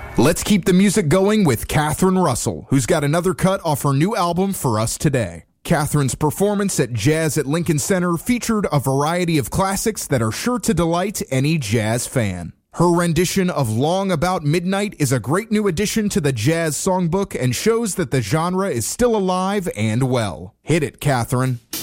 Let's keep the music going with Catherine Russell, who's got another cut off her new album for us today. Catherine's performance at Jazz at Lincoln Center featured a variety of classics that are sure to delight any jazz fan. Her rendition of Long About Midnight is a great new addition to the jazz songbook and shows that the genre is still alive and well. Hit it, Catherine.